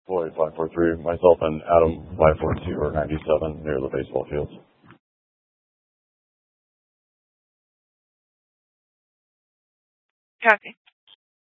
Floyd 543, myself and Adam 542 or 97 near the baseball fields. Copy.